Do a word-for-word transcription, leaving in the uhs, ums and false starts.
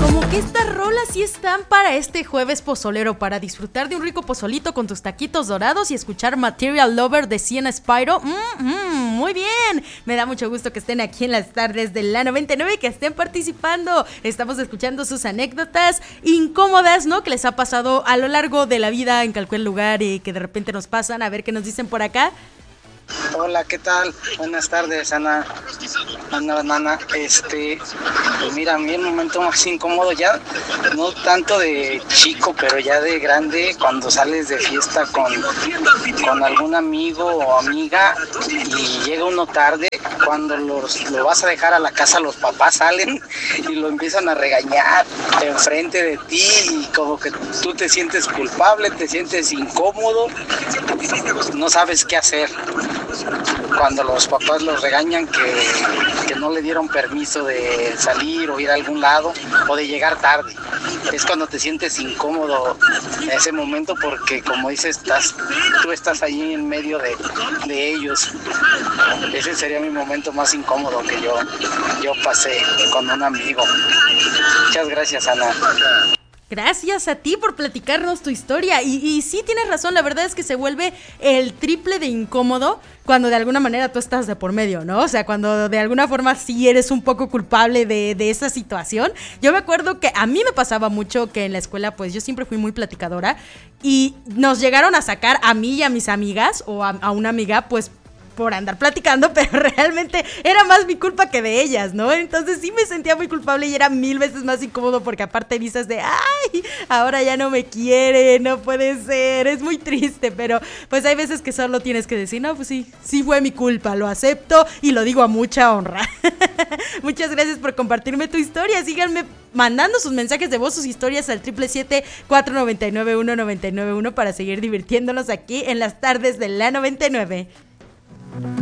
Como que estas rolas sí están para este jueves pozolero, para disfrutar de un rico pozolito con tus taquitos dorados y escuchar Material Lover de Sienna Spyro. Mm, mm, muy bien, me da mucho gusto que estén aquí en las tardes de la noventa y nueve y que estén participando. Estamos escuchando sus anécdotas incómodas, ¿no? Que les ha pasado a lo largo de la vida en cualquier lugar y que de repente nos pasan. A ver qué nos dicen por acá. Hola, ¿qué tal? Buenas tardes, Ana. Ana, Nana. Este, pues mira, a mí el momento más incómodo ya, no tanto de chico, pero ya de grande, cuando sales de fiesta con, con algún amigo o amiga y llega uno tarde, cuando los, lo vas a dejar a la casa, los papás salen y lo empiezan a regañar enfrente de ti y como que tú te sientes culpable, te sientes incómodo, no sabes qué hacer. Cuando los papás los regañan que, que no le dieron permiso de salir o ir a algún lado o de llegar tarde, es cuando te sientes incómodo en ese momento porque, como dices, estás, tú estás allí en medio de, de ellos. Ese sería mi momento más incómodo que yo, yo pasé con un amigo. Muchas gracias, Ana. Gracias a ti por platicarnos tu historia. Y, y sí tienes razón, la verdad es que se vuelve el triple de incómodo cuando de alguna manera tú estás de por medio, ¿no? O sea, cuando de alguna forma sí eres un poco culpable de, de esa situación. Yo me acuerdo que a mí me pasaba mucho que en la escuela, pues yo siempre fui muy platicadora y nos llegaron a sacar a mí y a mis amigas o a, a una amiga, pues por andar platicando, pero realmente era más mi culpa que de ellas, ¿no? Entonces sí me sentía muy culpable y era mil veces más incómodo porque aparte dices de, ay, ahora ya no me quiere, no puede ser, es muy triste, pero pues hay veces que solo tienes que decir, no, pues sí, sí fue mi culpa, lo acepto y lo digo a mucha honra. Muchas gracias por compartirme tu historia, síganme mandando sus mensajes de voz, sus historias al triple siete, cuatro nueve nueve, uno nueve nueve uno para seguir divirtiéndonos aquí en las tardes de la noventa y nueve.